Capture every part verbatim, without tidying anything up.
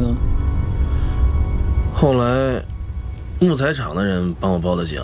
呢？ 后来，木材厂的人帮我报的警。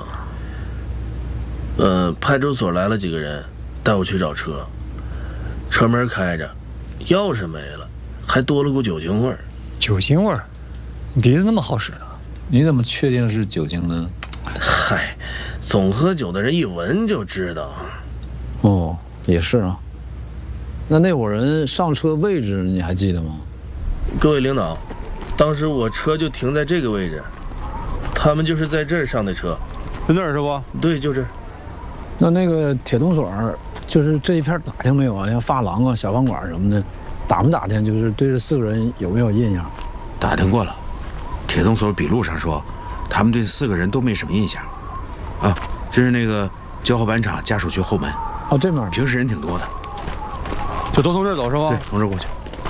呃，派出所来了几个人，带我去找车。车门开着，钥匙没了，还多了股酒精味儿。 酒精味儿？你鼻子那么好使的？ 你怎么确定是酒精呢？ 嗨，总喝酒的人一闻就知道。 哦，也是啊。那那伙人上车位置你还记得吗？ 各位领导，当时我车就停在这个位置，他们就是在这儿上的车。 在那儿是不？ 对，就这儿。 那那个铁洞所，就是这一片打听没有啊？像发廊啊、小饭馆什么的，打没打听？就是对这四个人有没有印象？ 打听过了，铁洞所笔录上说，他们对四个人都没什么印象。啊，这是那个交河板厂家属区后门。 哦，这面平时人挺多的。 就都从这儿走是吧？ 对，从这儿过去。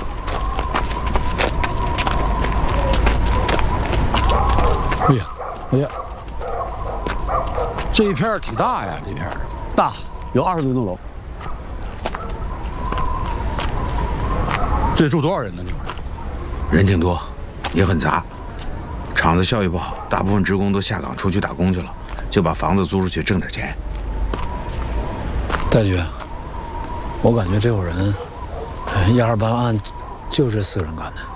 哎呀，哎呀， 这一片挺大呀，这片大，有二十多栋楼。 这住多少人呢？这块人挺多，也很杂。厂子效益不好，大部分职工都下岗出去打工去了，就把房子租出去挣点钱。 戴局，我感觉这伙人，一二八案就这四个人干的。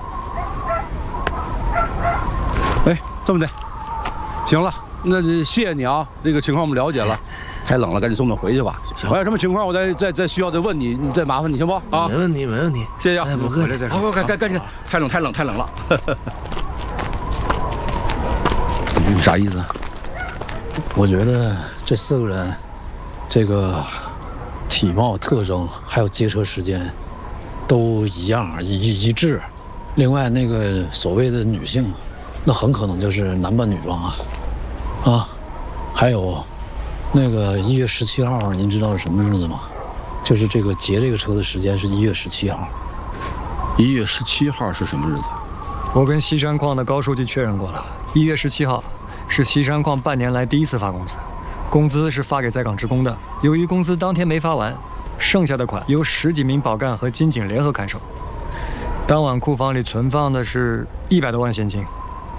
哎，这么的，行了，那就谢谢你啊，这个情况我们了解了。太冷了，赶紧送他回去吧。我有什么情况，我再再再需要再问你，你再麻烦你行不？啊， 没问题，没问题， 谢谢啊。 哎，不客气。 好，赶赶赶紧，太冷太冷太冷了。你啥意思？ 我觉得这四个人，这个体貌特征还有劫车时间，都一样一一致。另外，那个所谓的女性，那很可能就是男扮女装啊，啊，还有。那个一月十七号，您知道是什么日子吗？就是这个劫这个车的时间是一月十七号。 一月十七号是什么日子？ 我跟西山矿的高书记确认过了，一月十七号是西山矿半年来第一次发工资，工资是发给在岗职工的。由于工资当天没发完，剩下的款由十几名保干和金警联合看守。当晚库房里存放的是一百多万现金。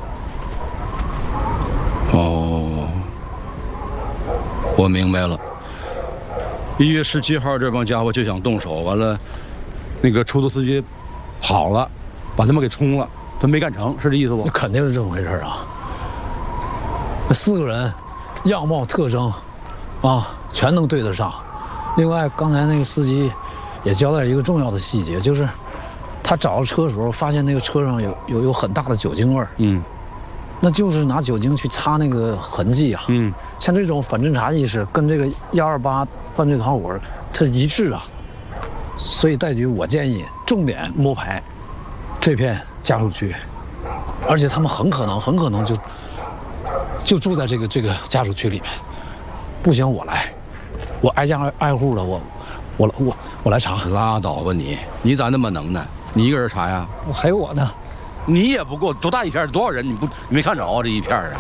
哦。我明白了，一月十七号这帮家伙就想动手，完了，那个出租司机跑了，把他们给冲了，他没干成，是这意思不？ 那肯定是这么回事啊！那四个人，样貌特征，啊，全能对得上。另外，刚才那个司机也交代了一个重要的细节，就是他找到车的时候，发现那个车上有有有很大的酒精味儿。嗯。那就是拿酒精去擦那个痕迹啊，嗯，像这种反侦查意识跟这个幺二八犯罪团伙它一致啊，所以戴局我建议重点摸排这片家属区，而且他们很可能很可能就就住在这个这个家属区里面。不行，我来，我挨家挨户的，我我我我来查。 拉倒吧你，你咋那么能耐？你一个人查呀？ 我还有我呢。 你也不够，多大一片？多少人？你不你没看着啊？这一片啊？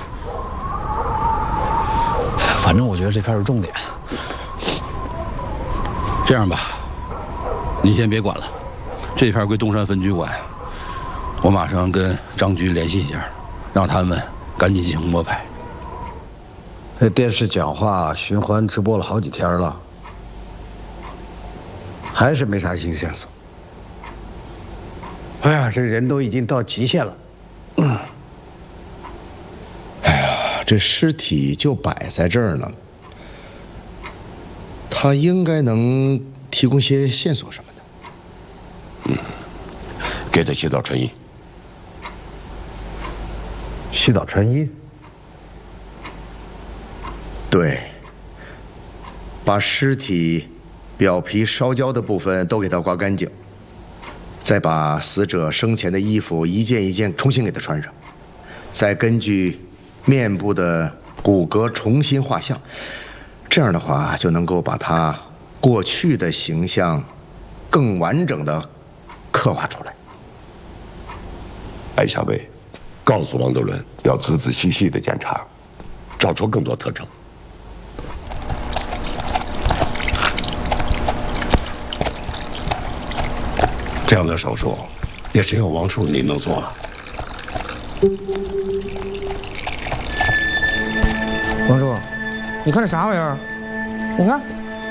反正我觉得这片是重点。 这样吧，你先别管了，这片归东山分局管。我马上跟张局联系一下，让他们赶紧进行摸排。 这电视讲话循环直播了好几天了，还是没啥新线索。 哎呀，这人都已经到极限了。嗯。 哎呀，这尸体就摆在这儿呢，他应该能提供些线索什么的。 嗯，给他洗澡穿衣。 洗澡穿衣？ 对。把尸体表皮烧焦的部分都给他刮干净。再把死者生前的衣服一件一件重新给他穿上，再根据面部的骨骼重新画像，这样的话就能够把他过去的形象更完整的刻画出来。 艾小薇，告诉王德伦要仔仔细细的检查，找出更多特征。这样的手术也只有王处你能做了。 王叔，你看这啥玩意儿？你看。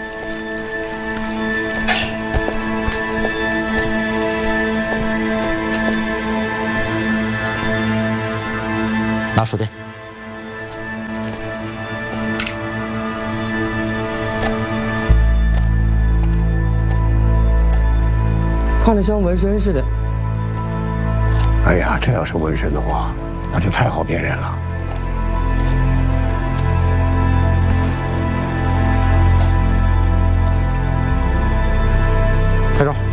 拿手电。 看着像纹身似的。 哎呀，这要是纹身的话，那就太好辨认了。 拍照。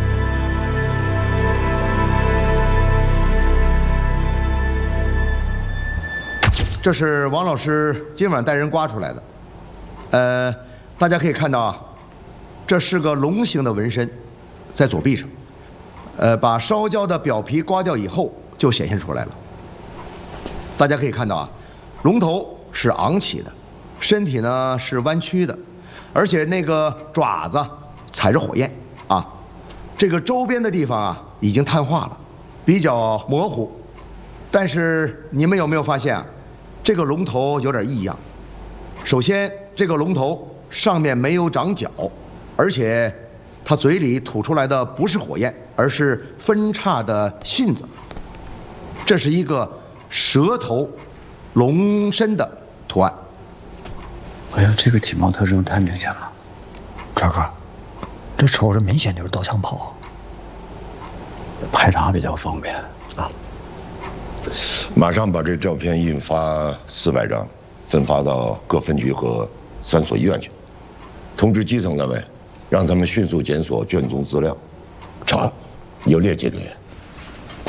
这是王老师今晚带人刮出来的，呃，大家可以看到啊，这是个龙形的纹身，在左臂上，呃，把烧焦的表皮刮掉以后就显现出来了。大家可以看到啊，龙头是昂起的，身体呢是弯曲的，而且那个爪子踩着火焰啊，这个周边的地方啊已经碳化了，比较模糊。但是你们有没有发现啊？ 这个龙头有点异样。首先，这个龙头上面没有长角，而且它嘴里吐出来的不是火焰，而是分叉的信子。这是一个蛇头龙身的图案。 哎呀，这个体貌特征太明显了。 赵哥，这瞅着明显就是刀枪炮。 排查比较方便啊。 马上把这照片印发四百张，分发到各分局和三所医院去。通知基层单位，让他们迅速检索卷宗资料。成，有列级人员。